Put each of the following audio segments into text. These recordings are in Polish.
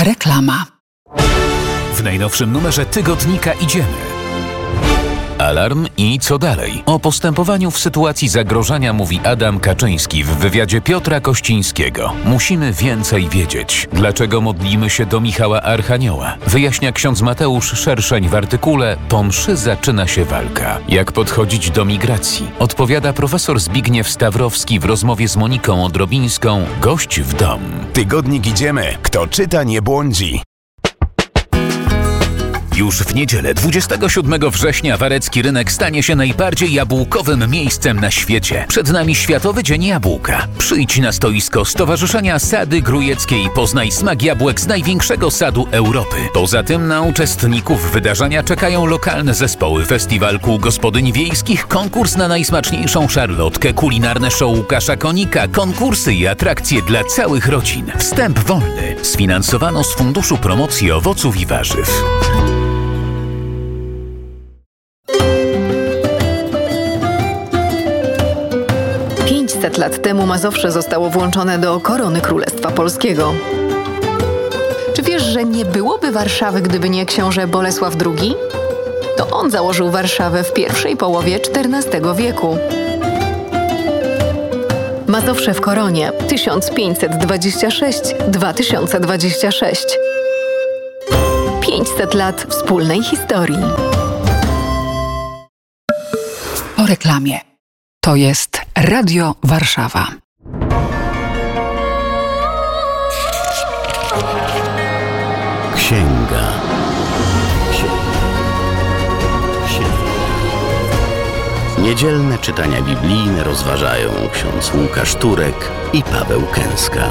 Reklama. W najnowszym numerze tygodnika Idziemy. Alarm i co dalej? O postępowaniu w sytuacji zagrożenia mówi Adam Kaczyński w wywiadzie Piotra Kościńskiego. Musimy więcej wiedzieć. Dlaczego modlimy się do Michała Archanioła? Wyjaśnia ksiądz Mateusz Szerszeń w artykule Po mszy zaczyna się walka. Jak podchodzić do migracji? Odpowiada profesor Zbigniew Stawrowski w rozmowie z Moniką Odrobińską. Gość w dom. Tygodnik Idziemy. Kto czyta, nie błądzi. Już w niedzielę 27 września Warecki Rynek stanie się najbardziej jabłkowym miejscem na świecie. Przed nami Światowy Dzień Jabłka. Przyjdź na stoisko Stowarzyszenia Sady Grujeckie i poznaj smak jabłek z największego sadu Europy. Poza tym na uczestników wydarzenia czekają lokalne zespoły, festiwal kół gospodyń wiejskich, konkurs na najsmaczniejszą szarlotkę, kulinarne show Łukasza Konika, konkursy i atrakcje dla całych rodzin. Wstęp wolny. Sfinansowano z Funduszu Promocji Owoców i Warzyw. 500 lat temu Mazowsze zostało włączone do korony Królestwa Polskiego. Czy wiesz, że nie byłoby Warszawy, gdyby nie książę Bolesław II? To on założył Warszawę w pierwszej połowie XIV wieku. Mazowsze w koronie 1526-2026. 500 lat wspólnej historii. Po reklamie. To jest Radio Warszawa. Księga. Niedzielne czytania biblijne rozważają ksiądz Łukasz Turek i Paweł Kęska.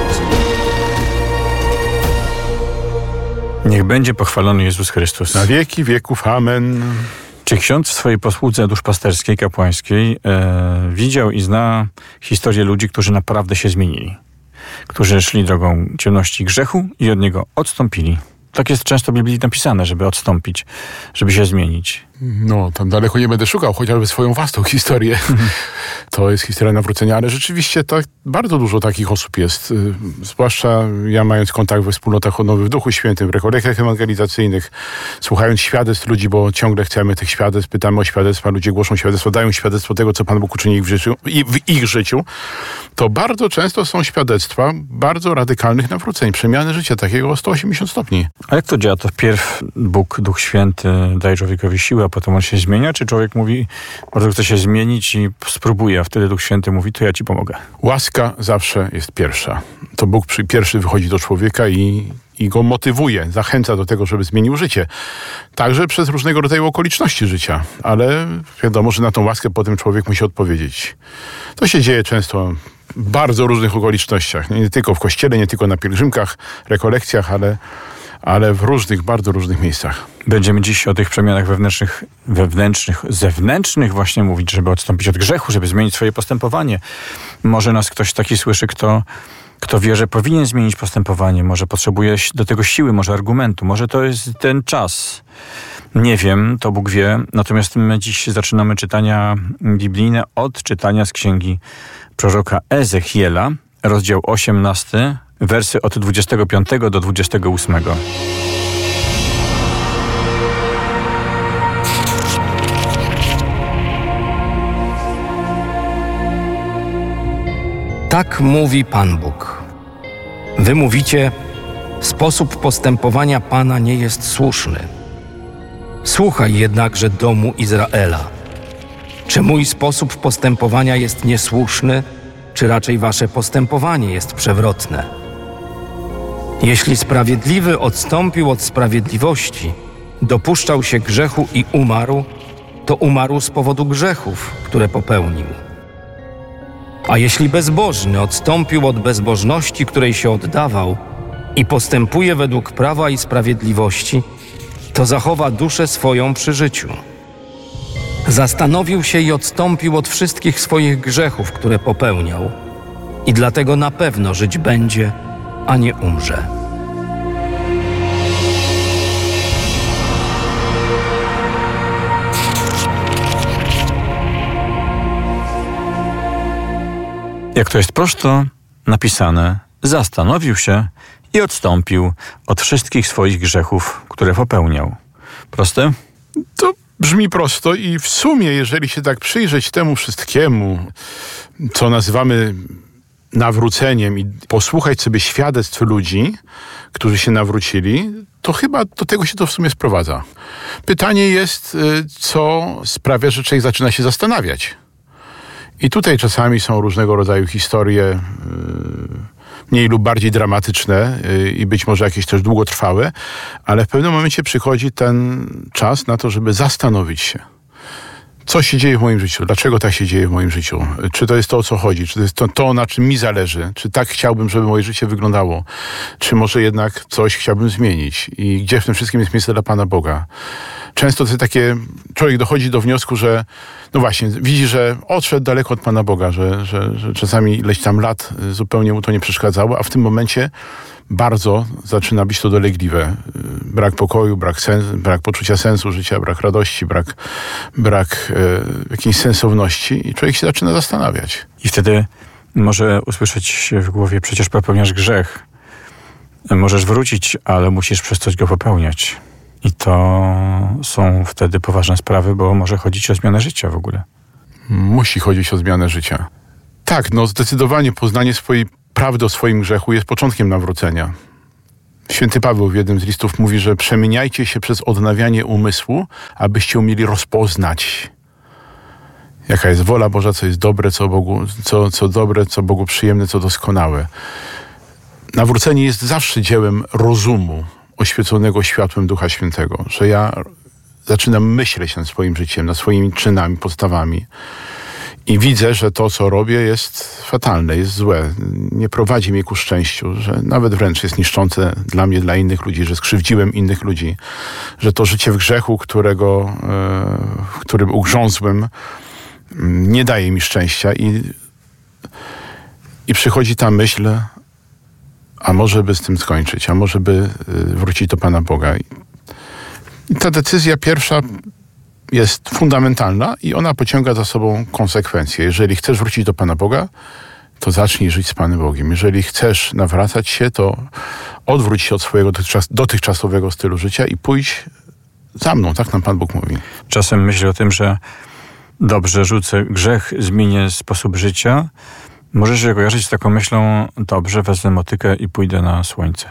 Niech będzie pochwalony Jezus Chrystus. Na wieki wieków. Amen. Czy ksiądz w swojej posłudze duszpasterskiej, kapłańskiej widział i zna historię ludzi, którzy naprawdę się zmienili? Którzy szli drogą ciemności grzechu i od niego odstąpili. Tak jest często w Biblii napisane, żeby odstąpić, żeby się zmienić. No, tam daleko nie będę szukał, chociażby swoją własną historię. To jest historia nawrócenia, ale rzeczywiście tak, bardzo dużo takich osób jest. Zwłaszcza ja, mając kontakt we wspólnotach Odnowy w Duchu Świętym, w rekolekcjach ewangelizacyjnych, słuchając świadectw ludzi, bo ciągle chcemy tych świadectw, pytamy o świadectwa, ludzie głoszą świadectwo, dają świadectwo tego, co Pan Bóg uczyni w ich życiu, to bardzo często są świadectwa bardzo radykalnych nawróceń, przemiany życia takiego o 180 stopni. A jak to działa? To wpierw Bóg, Duch Święty daje człowiekowi siłę, a potem on się zmienia? Czy człowiek mówi, bardzo chce się zmienić i spróbuje, a wtedy Duch Święty mówi, to ja ci pomogę? Łaska zawsze jest pierwsza. To Bóg pierwszy wychodzi do człowieka i go motywuje, zachęca do tego, żeby zmienił życie. Także przez różnego rodzaju okoliczności życia. Ale wiadomo, że na tą łaskę potem człowiek musi odpowiedzieć. To się dzieje często w bardzo różnych okolicznościach. Nie tylko w kościele, nie tylko na pielgrzymkach, rekolekcjach, ale w różnych, bardzo różnych miejscach. Będziemy dziś o tych przemianach wewnętrznych, zewnętrznych właśnie mówić, żeby odstąpić od grzechu, żeby zmienić swoje postępowanie. Może nas ktoś taki słyszy, kto wie, że powinien zmienić postępowanie, może potrzebuje do tego siły, może argumentu, może to jest ten czas. Nie wiem, to Bóg wie. Natomiast my dziś zaczynamy czytania biblijne od czytania z księgi proroka Ezechiela, rozdział 18, wersy od 25 do 28. Tak mówi Pan Bóg. Wy mówicie, sposób postępowania Pana nie jest słuszny. Słuchaj jednakże domu Izraela. Czy mój sposób postępowania jest niesłuszny, czy raczej wasze postępowanie jest przewrotne? Jeśli sprawiedliwy odstąpił od sprawiedliwości, dopuszczał się grzechu i umarł, to umarł z powodu grzechów, które popełnił. A jeśli bezbożny odstąpił od bezbożności, której się oddawał i postępuje według prawa i sprawiedliwości, to zachowa duszę swoją przy życiu. Zastanowił się i odstąpił od wszystkich swoich grzechów, które popełniał, i dlatego na pewno żyć będzie, a nie umrze. Jak to jest prosto napisane, zastanowił się i odstąpił od wszystkich swoich grzechów, które popełniał. Proste? To brzmi prosto i w sumie, jeżeli się tak przyjrzeć temu wszystkiemu, co nazywamy nawróceniem i posłuchać sobie świadectw ludzi, którzy się nawrócili, to chyba do tego się to w sumie sprowadza. Pytanie jest, co sprawia, że człowiek zaczyna się zastanawiać. I tutaj czasami są różnego rodzaju historie, mniej lub bardziej dramatyczne i być może jakieś też długotrwałe, ale w pewnym momencie przychodzi ten czas na to, żeby zastanowić się. Co się dzieje w moim życiu? Dlaczego tak się dzieje w moim życiu? Czy to jest to, o co chodzi? Czy to jest to, na czym mi zależy? Czy tak chciałbym, żeby moje życie wyglądało? Czy może jednak coś chciałbym zmienić? I gdzie w tym wszystkim jest miejsce dla Pana Boga? Często to takie, człowiek dochodzi do wniosku, że no właśnie, widzi, że odszedł daleko od Pana Boga, że czasami ileś tam lat zupełnie mu to nie przeszkadzało, a w tym momencie bardzo zaczyna być to dolegliwe. Brak pokoju, brak poczucia sensu życia, brak radości, brak jakiejś sensowności i człowiek się zaczyna zastanawiać. I wtedy może usłyszeć w głowie, przecież popełniasz grzech. Możesz wrócić, ale musisz przestać go popełniać. I to są wtedy poważne sprawy, bo może chodzić o zmianę życia w ogóle. Musi chodzić o zmianę życia. Tak, no zdecydowanie poznanie swojej prawdy o swoim grzechu jest początkiem nawrócenia. Święty Paweł w jednym z listów mówi, że przemieniajcie się przez odnawianie umysłu, abyście umieli rozpoznać, jaka jest wola Boża, co jest dobre, co Bogu przyjemne, co doskonałe. Nawrócenie jest zawsze dziełem rozumu oświeconego światłem Ducha Świętego, że ja zaczynam myśleć nad swoim życiem, nad swoimi czynami, postawami i widzę, że to, co robię, jest fatalne, jest złe, nie prowadzi mnie ku szczęściu, że nawet wręcz jest niszczące dla mnie, dla innych ludzi, że skrzywdziłem innych ludzi, że to życie w grzechu, w którym ugrzązłem, nie daje mi szczęścia i przychodzi ta myśl, a może by z tym skończyć, a może by wrócić do Pana Boga. I ta decyzja pierwsza jest fundamentalna i ona pociąga za sobą konsekwencje. Jeżeli chcesz wrócić do Pana Boga, to zacznij żyć z Panem Bogiem. Jeżeli chcesz nawracać się, to odwróć się od swojego dotychczasowego stylu życia i pójdź za mną, tak nam Pan Bóg mówi. Czasem myślę o tym, że dobrze, rzucę grzech, zmienię sposób życia. Możesz się kojarzyć z taką myślą, dobrze, wezmę motykę i pójdę na słońce.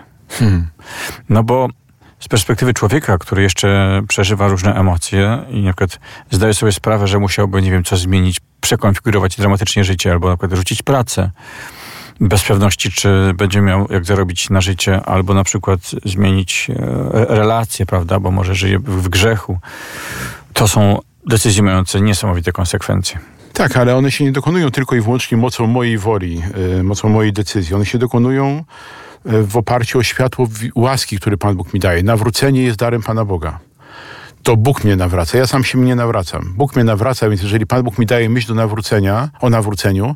No bo z perspektywy człowieka, który jeszcze przeżywa różne emocje i na przykład zdaje sobie sprawę, że musiałby, nie wiem, co zmienić, przekonfigurować dramatycznie życie albo na przykład rzucić pracę bez pewności, czy będzie miał jak zarobić na życie, albo na przykład zmienić relacje, prawda, bo może żyje w grzechu. To są decyzje mające niesamowite konsekwencje. Tak, ale one się nie dokonują tylko i wyłącznie mocą mojej woli, mocą mojej decyzji. One się dokonują w oparciu o światło łaski, który Pan Bóg mi daje. Nawrócenie jest darem Pana Boga. To Bóg mnie nawraca. Ja sam się nie nawracam. Bóg mnie nawraca, więc jeżeli Pan Bóg mi daje myśl o nawróceniu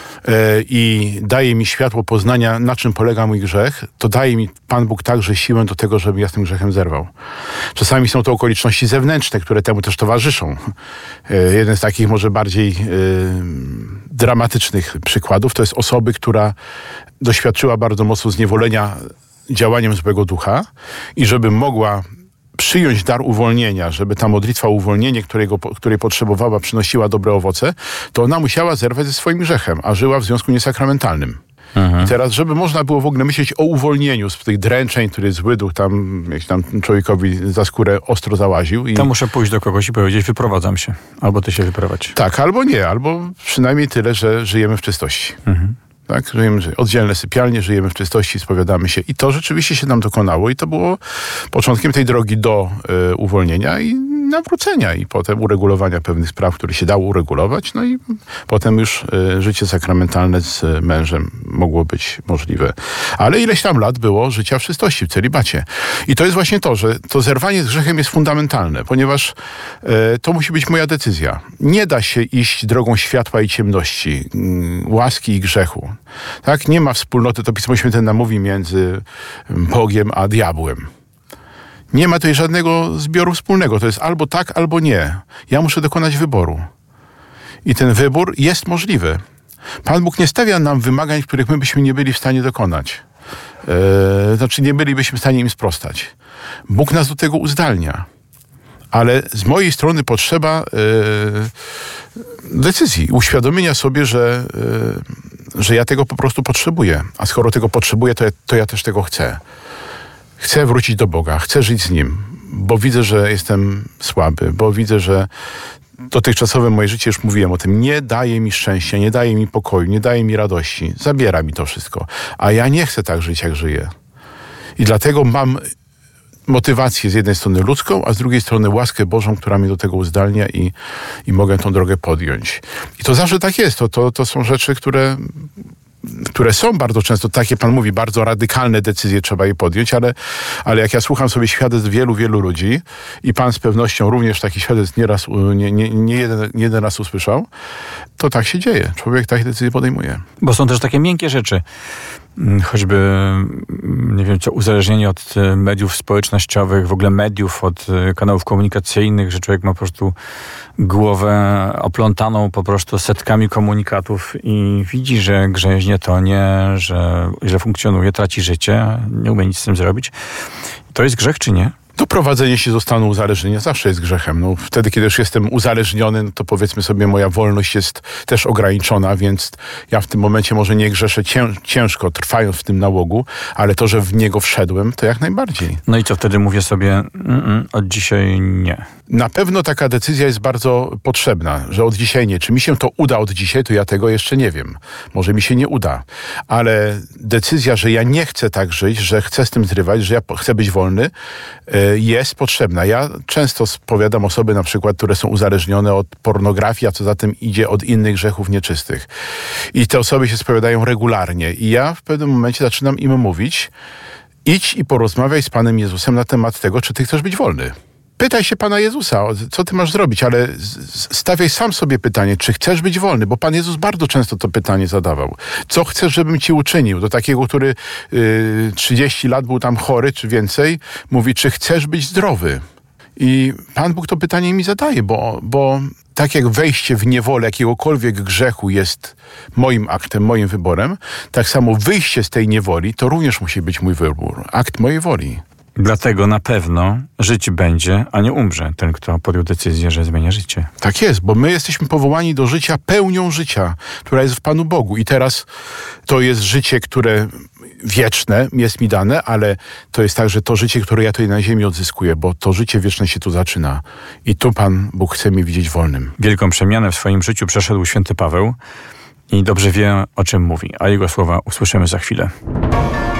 i daje mi światło poznania, na czym polega mój grzech, to daje mi Pan Bóg także siłę do tego, żeby ja z tym grzechem zerwał. Czasami są to okoliczności zewnętrzne, które temu też towarzyszą. Jeden z takich może bardziej dramatycznych przykładów to jest osoby, która doświadczyła bardzo mocno zniewolenia działaniem złego ducha i żeby mogła przyjąć dar uwolnienia, żeby ta modlitwa o uwolnienie, której potrzebowała, przynosiła dobre owoce, to ona musiała zerwać ze swoim grzechem, a żyła w związku niesakramentalnym. I teraz, żeby można było w ogóle myśleć o uwolnieniu z tych dręczeń, który zły duch tam człowiekowi za skórę ostro załaził. To muszę pójść do kogoś i powiedzieć, wyprowadzam się. Albo ty się wyprowadź. Tak, albo nie, albo przynajmniej tyle, że żyjemy w czystości. Tak? Żyjemy oddzielne sypialnie, żyjemy w czystości, spowiadamy się. I to rzeczywiście się nam dokonało i to było początkiem tej drogi do uwolnienia i nawrócenia i potem uregulowania pewnych spraw, które się dało uregulować. No i potem już życie sakramentalne z mężem mogło być możliwe. Ale ileś tam lat było życia w czystości, w celibacie. I to jest właśnie to, że to zerwanie z grzechem jest fundamentalne, ponieważ to musi być moja decyzja. Nie da się iść drogą światła i ciemności, łaski i grzechu. Tak? Nie ma wspólnoty, to Pismo Święte nam mówi, między Bogiem a diabłem. Nie ma tutaj żadnego zbioru wspólnego. To jest albo tak, albo nie. Ja muszę dokonać wyboru. I ten wybór jest możliwy. Pan Bóg nie stawia nam wymagań, których my byśmy nie byli w stanie dokonać. Znaczy nie bylibyśmy w stanie im sprostać. Bóg nas do tego uzdalnia. Ale z mojej strony potrzeba decyzji, uświadomienia sobie, że ja tego po prostu potrzebuję. A skoro tego potrzebuję, to ja też tego chcę. Chcę wrócić do Boga, chcę żyć z Nim, bo widzę, że jestem słaby, bo widzę, że dotychczasowe moje życie, już mówiłem o tym, nie daje mi szczęścia, nie daje mi pokoju, nie daje mi radości. Zabiera mi to wszystko. A ja nie chcę tak żyć, jak żyję. I dlatego mam motywację z jednej strony ludzką, a z drugiej strony łaskę Bożą, która mnie do tego uzdalnia i mogę tą drogę podjąć. I to zawsze tak jest. To są rzeczy, które są bardzo często, takie Pan mówi, bardzo radykalne decyzje trzeba je podjąć, ale jak ja słucham sobie świadectw wielu ludzi i Pan z pewnością również taki świadectw nie jeden raz usłyszał, to tak się dzieje. Człowiek takie decyzje podejmuje. Bo są też takie miękkie rzeczy. Choćby, nie wiem co, uzależnienie od mediów społecznościowych, w ogóle mediów, od kanałów komunikacyjnych, że człowiek ma po prostu głowę oplątaną po prostu setkami komunikatów i widzi, że grzeźnie tonie, że źle funkcjonuje, traci życie, nie umie nic z tym zrobić. To jest grzech, czy nie? Doprowadzenie się do stanu uzależnienia zawsze jest grzechem. No, wtedy, kiedy już jestem uzależniony, no to powiedzmy sobie, moja wolność jest też ograniczona, więc ja w tym momencie może nie grzeszę ciężko, trwając w tym nałogu, ale to, że w niego wszedłem, to jak najbardziej. No i co wtedy mówię sobie, od dzisiaj nie. Na pewno taka decyzja jest bardzo potrzebna, że od dzisiaj nie. Czy mi się to uda od dzisiaj, to ja tego jeszcze nie wiem. Może mi się nie uda. Ale decyzja, że ja nie chcę tak żyć, że chcę z tym zrywać, że ja chcę być wolny, jest potrzebna. Ja często spowiadam osoby na przykład, które są uzależnione od pornografii, a co za tym idzie od innych grzechów nieczystych. I te osoby się spowiadają regularnie. I ja w pewnym momencie zaczynam im mówić, idź i porozmawiaj z Panem Jezusem na temat tego, czy ty chcesz być wolny. Pytaj się Pana Jezusa, co ty masz zrobić, ale stawiaj sam sobie pytanie, czy chcesz być wolny, bo Pan Jezus bardzo często to pytanie zadawał. Co chcesz, żebym ci uczynił? Do takiego, który 30 lat był tam chory, czy więcej, mówi, czy chcesz być zdrowy? I Pan Bóg to pytanie mi zadaje, bo tak jak wejście w niewolę jakiegokolwiek grzechu jest moim aktem, moim wyborem, tak samo wyjście z tej niewoli to również musi być mój wybór, akt mojej woli. Dlatego na pewno żyć będzie, a nie umrze ten, kto podjął decyzję, że zmienia życie. Tak jest, bo my jesteśmy powołani do życia pełnią życia, która jest w Panu Bogu. I teraz to jest życie, które wieczne jest mi dane, ale to jest także to życie, które ja tutaj na ziemi odzyskuję, bo to życie wieczne się tu zaczyna. I tu Pan Bóg chce mnie widzieć wolnym. Wielką przemianę w swoim życiu przeszedł święty Paweł i dobrze wie, o czym mówi, a jego słowa usłyszymy za chwilę.